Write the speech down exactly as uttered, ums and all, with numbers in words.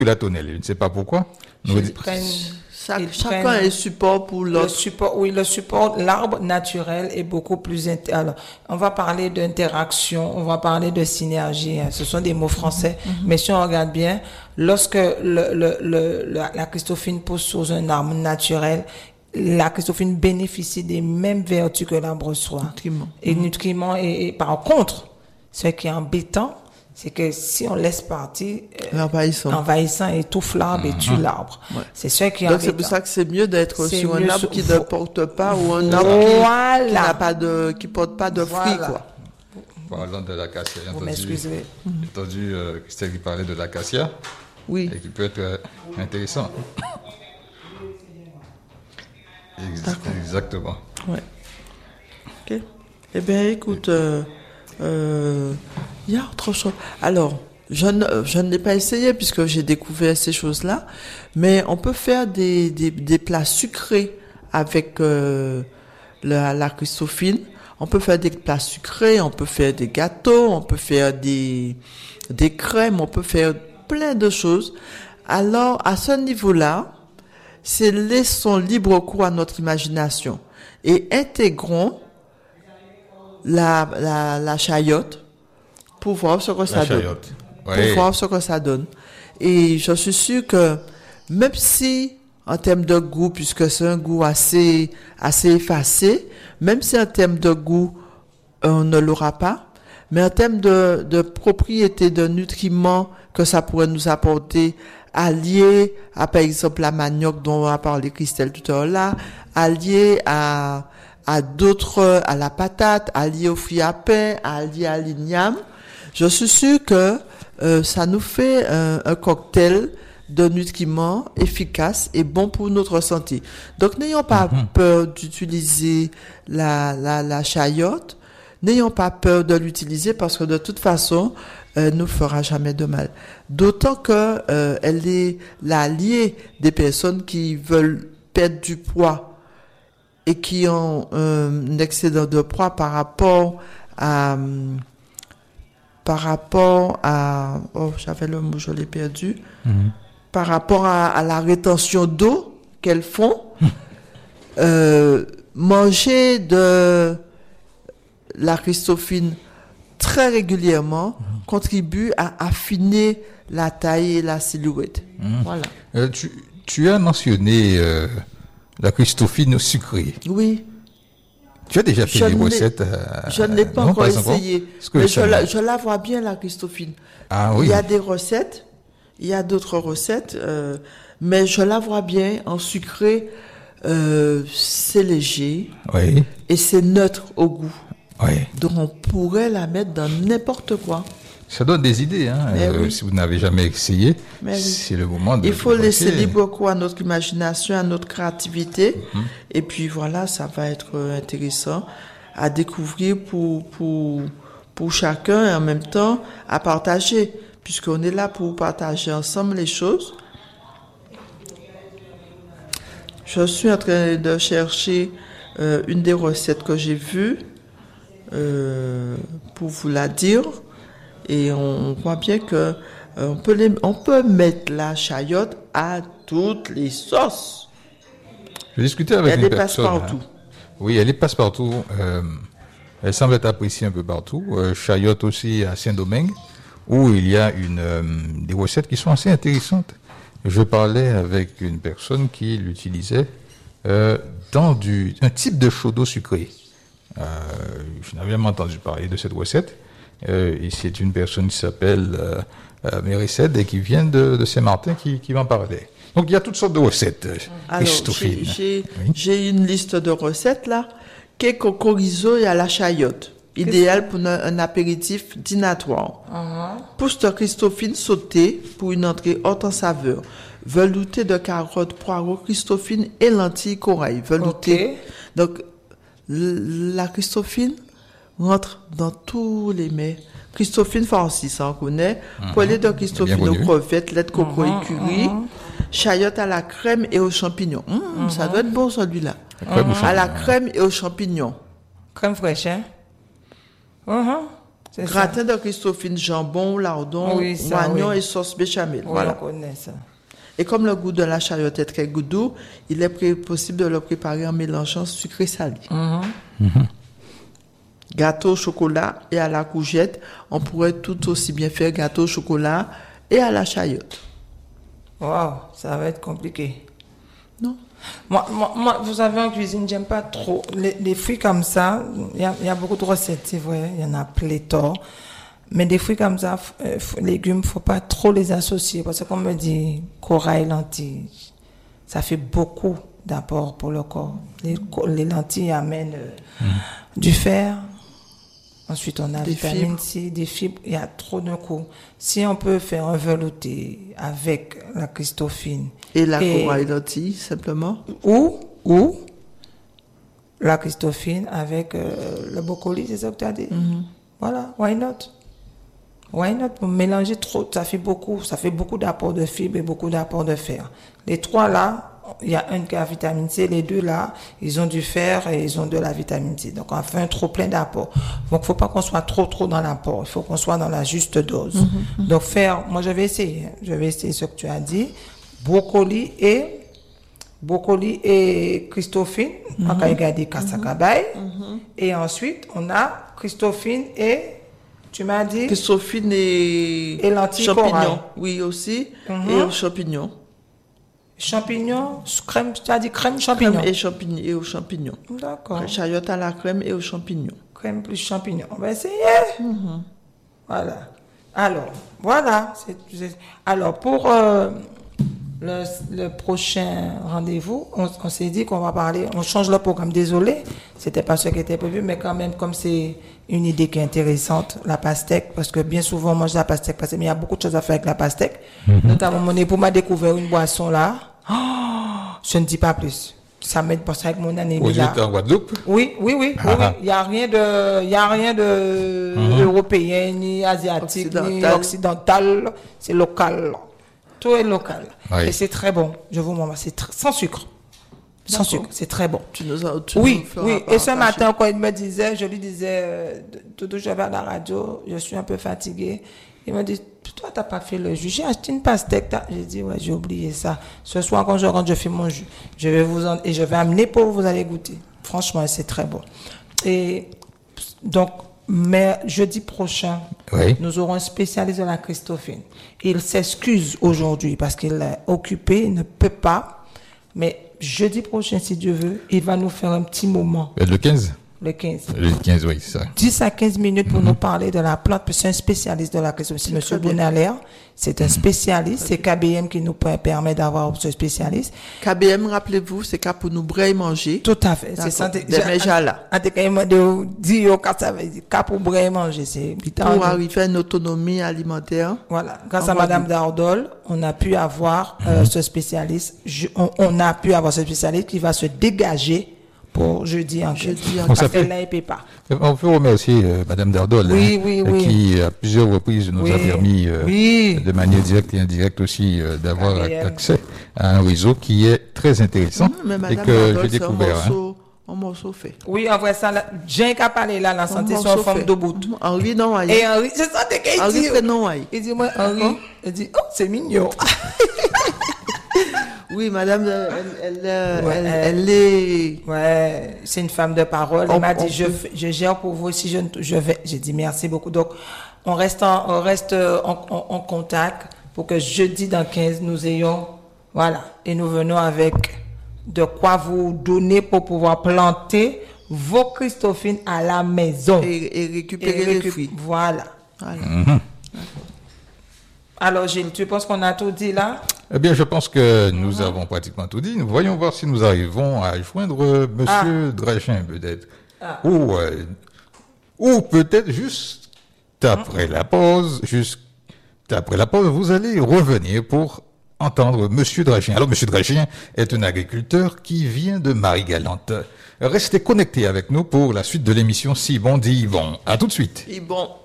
la tonnelle. Je ne sais pas pourquoi. Nous, Ils prennent, Ça, ils chacun prennent a un support pour le l'autre. support. Oui, le support. L'arbre naturel est beaucoup plus. Inter... Alors, on va parler d'interaction, on va parler de synergie. Hein. Ce sont des mots français, mm-hmm. mais si on regarde bien, lorsque le, le, le, la, la Christophine pousse sur un arbre naturel, la Christophine bénéficie des mêmes vertus que l'arbre reçoit. Nutriments. Et nutriments. Et, et par contre, ce qui est embêtant, c'est que si on laisse partir, euh, L'envahissant. envahissant étouffe l'arbre et tue l'arbre. Ouais. C'est ce qui est Donc embêtant. c'est pour ça que c'est mieux d'être C'est sur un mieux arbre sur- qui faut- ne porte pas ou un arbre qui- Voilà. qui, n'a pas de, qui porte pas de fruits, Voilà. quoi. Parlant de l'acacia, j'ai Vous entendu, m'excuserez. j'ai entendu euh, Christelle qui parlait de l'acacia Oui. et qui peut être euh, intéressant. Ex- Exactement. Ouais. Ok. Eh bien, écoute, euh, euh, il y a autre chose. Alors, je ne, je ne l'ai pas essayé puisque j'ai découvert ces choses-là, mais on peut faire des, des, des plats sucrés avec euh, la, la Christophine. On peut faire des plats sucrés, on peut faire des gâteaux, on peut faire des, des crèmes, on peut faire plein de choses. Alors, à ce niveau-là, c'est laissons libre cours à notre imagination et intégrons la, la, la chayotte pour voir ce que ça donne. chayotte. Pour Ouais. voir ce que ça donne. Et je suis sûr que même si, en termes de goût, puisque c'est un goût assez, assez effacé, même si en termes de goût, on ne l'aura pas, mais en termes de, de propriété, de nutriments que ça pourrait nous apporter, allié à, par exemple, la manioc dont on a parlé Christelle tout à l'heure là, allié à, à d'autres, à la patate, allié au fruits à pain, allié à l'igname, je suis sûr que euh, ça nous fait un, un cocktail de nutriments efficaces et bons pour notre santé. Donc, n'ayons pas mm-hmm. peur d'utiliser la, la, la chayotte, n'ayons pas peur de l'utiliser parce que de toute façon, elle ne fera jamais de mal. D'autant que euh, elle est l'alliée des personnes qui veulent perdre du poids et qui ont euh, un excédent de poids par rapport à par rapport à oh j'avais le mot, je l'ai perdu. Mm-hmm. Par rapport à, à la rétention d'eau qu'elles font, euh, manger de la Christophine très régulièrement mmh. contribue à affiner la taille et la silhouette. Mmh. Voilà. Euh, tu, tu as mentionné euh, la Christophine sucrée. Oui. Tu as déjà fait je des recettes euh, Je ne l'ai pas non, encore pas essayé. Mais je la, je la vois bien, la Christophine. Ah, oui. Il y a des recettes, il y a d'autres recettes, euh, mais je la vois bien en sucré. Euh, c'est léger oui. et c'est neutre au goût. Oui. Donc on pourrait la mettre dans n'importe quoi. Ça donne des idées, hein. Euh, oui. Si vous n'avez jamais essayé, Mais c'est oui. le moment de. Il faut de laisser passer. libre cours à notre imagination, à notre créativité, mm-hmm. et puis voilà, ça va être intéressant à découvrir pour pour pour chacun et en même temps à partager, puisqu'on est là pour partager ensemble les choses. Je suis en train de chercher euh, une des recettes que j'ai vues euh, pour vous la dire. Et on voit bien que euh, on peut les, on peut mettre la chayotte à toutes les sauces. Je discutais avec elle une personne. Elle personne. passe partout. Hein. Oui, elle est passe partout. Euh, elle semble être appréciée un peu partout. Euh, chayotte aussi à Saint-Domingue, où il y a une euh, des recettes qui sont assez intéressantes. Je parlais avec une personne qui l'utilisait euh, dans du un type de chaud d'eau sucré. Euh, je n'avais jamais entendu parler de cette recette. Euh, et c'est une personne qui s'appelle euh, euh, Méricède et qui vient de, de Saint-Martin qui, qui m'en parlait. Donc il y a toutes sortes de recettes. Euh, Alors, j'ai, j'ai, oui. j'ai une liste de recettes là. Cake au chorizo et à la chayotte. Idéal pour un, un apéritif dînatoire. Uh-huh. Pousse de Christophine sautée pour une entrée haute en saveur. Velouté de carottes, poireaux, Christophine et lentilles corail. Velouté. Okay. Donc, la Christophine rentre dans tous les mets. Christophine farcie, ça on connaît. Uh-huh. Poêlée de Christophine aux crevettes, lait de coco uh-huh. et curry. Uh-huh. Chayotte à la crème et aux champignons. Mmh, uh-huh. Ça doit être bon celui-là. Uh-huh. À la crème et aux champignons. Crème fraîche, hein? Uh-huh. C'est Gratin de Christophine, jambon, lardon, Oui, ça, oignon oui. et sauce béchamel. Oui, Voilà. on connaît ça. Et comme le goût de la chariote est très goût doux, il est pré- possible de le préparer en mélangeant sucré salé. Mhm. Gâteau au chocolat et à la courgette, on pourrait tout aussi bien faire gâteau au chocolat et à la chariote. Waouh, ça va être compliqué. Non? Moi, moi, moi, vous savez, en cuisine, j'aime pas trop. Les, les fruits comme ça, il y a, il y a beaucoup de recettes, c'est vrai, il y en a pléthore. Mais des fruits comme ça, f- euh, f- légumes, faut pas trop les associer. Parce que comme me dit corail, lentilles, ça fait beaucoup d'apport pour le corps. Les, co- les lentilles amènent euh, du fer. Ensuite, on a Des vitamine fibres. C, des fibres. Il y a trop de coups. Si on peut faire un velouté avec la Christophine. Et la Et- corail lentille, simplement. Ou, ou, la Christophine avec euh, le brocoli, c'est ça que tu as dit? Voilà, why not? Why not? Pour mélanger trop, ça fait beaucoup, ça fait beaucoup d'apports de fibres et beaucoup d'apports de fer. Les trois là, il y a un qui a vitamine C, les deux là, ils ont du fer et ils ont de la vitamine C. Donc on fait un trop plein d'apports. Donc faut pas qu'on soit trop trop dans l'apport, il faut qu'on soit dans la juste dose. Donc faire, moi je vais essayer, hein. je vais essayer ce que tu as dit, brocoli et brocoli et Christophine, on a regardé Kassakabaye, et ensuite on a Christophine et tu m'as dit Christophine et, Et lentilles champignons. corail. Oui, aussi. Mhm. Et aux champignons. champignons, crème, tu as dit crème champignon. Crème et champignons. Et aux champignons. D'accord. Chariote à la crème et aux champignons. Crème plus champignon. On va essayer. Voilà. Alors, voilà. C'est, c'est- alors, pour euh, le, le prochain rendez-vous, on, on s'est dit qu'on va parler, on change le programme. Désolé, c'était pas ce qui était prévu, mais quand même, comme c'est une idée qui est intéressante, la pastèque, parce que bien souvent, on mange la pastèque, parce qu'il y a beaucoup de choses à faire avec la pastèque. Notamment, mon époux m'a découvert une boisson là. Oh, je ne dis pas plus. Ça m'aide parce avec mon anémie Aux là. États en Guadeloupe. Oui, oui, oui, oui, Ah, oui. ah. Il y a rien de, il y a rien de européen, ni asiatique, ni Occidental. occidental. C'est local. Tout est local. Oui. Et c'est très bon. Je vous montre. C'est tr- sans sucre. Sans D'accord. sucre. C'est très bon. Tu nous as, tu Oui, nous feras oui. Et ce partager. matin, quand il me disait, je lui disais, euh, Doudou, je vais à la radio, je suis un peu fatigué. Il m'a dit, toi, t'as pas fait le jus. J'ai acheté une pastèque. t'as- J'ai dit, ouais, j'ai oublié ça. Ce soir, quand je rentre, je fais mon jus. Je vais vous en, et je vais amener pour vous, vous allez goûter. Franchement, c'est très bon. Et donc, mais jeudi prochain, Oui. nous aurons un spécialiste de la Christophine. Il s'excuse aujourd'hui parce qu'il est occupé, il ne peut pas. Mais jeudi prochain, si Dieu veut, il va nous faire un petit moment, Le quinze. le quinze. Le quinze, oui, c'est ça. dix à quinze minutes pour nous parler de la plante, parce que c'est un spécialiste de la Christophine. C'est Monsieur Bonaler, c'est un spécialiste. C'est K B M qui nous per- permet d'avoir ce spécialiste. K B M, rappelez-vous, c'est qu'à pour nous brailler manger. Tout à fait. C'est D'accord. santé. Des méjas là. En tout cas, il m'a dit, au cas ça veut dire, cas pour brailler manger, c'est vital. Pour arriver à une autonomie alimentaire. Voilà, grâce En à Madame Guadeloupe. Dardol, on a pu avoir euh, ce spécialiste. Je- on, on a pu avoir ce spécialiste qui va se dégager pour jeudi en Jeudi quinze. en Parce quinze. qu'elle là, il peut pas. On peut remercier euh, Madame Dardol, Oui, hein, oui, euh, oui. qui à plusieurs reprises nous a Oui, permis euh, oui. de manière directe et indirecte aussi euh, d'avoir K B M. accès à un réseau qui est très intéressant Mais et Madame que Dardol, j'ai c'est un découvert. hein. morceau, un morceau fait. Oui, en vrai, ça, là, j'ai qu'à parler là, la santé Un sur morceau forme fait. de bout. Henri, non, aïe. Et Henri, c'est ça qu'il Henri, dit. prénom, aïe. Il dit, moi, Henri, il dit, oh, c'est mignon. Oui, madame, elle, elle, elle, Ouais, elle, elle- elle est... Ouais, c'est une femme de parole. Elle On- m'a on dit, je, peut- fais- je gère pour vous aussi, je, ne- je vais. J'ai dit merci beaucoup. Donc, on reste en, on reste euh, en, en- en contact pour que jeudi dans quinze, nous ayons, voilà, et nous venons avec de quoi vous donner pour pouvoir planter vos Christophines à la maison. Et, et récupérer Et les récup- fruits. Voilà. Voilà. Alors, Gilles, tu penses qu'on a tout dit là? Eh bien, je pense que nous avons pratiquement tout dit. Nous voyons voir si nous arrivons à joindre euh, Monsieur Drachin, peut-être. Ah. Ou, euh, ou peut-être juste après la pause, juste après la pause, vous allez revenir pour entendre Monsieur Drachin. Alors, Monsieur Drachin est un agriculteur qui vient de Marie-Galante. Restez connectés avec nous pour la suite de l'émission Si bon dit bon. À tout de suite. Et bon...